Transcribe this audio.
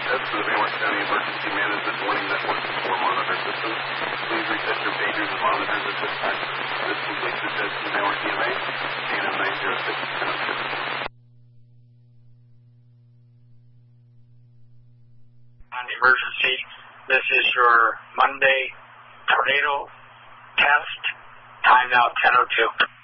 test for the Van Wert County Emergency Management Warning Network for monitor systems. Please reset your pagers and monitors at this time. This completes your test in Van Wert EMA, AM 906 Tennessee. On emergency, this is your Monday tornado test. Time now 10:02.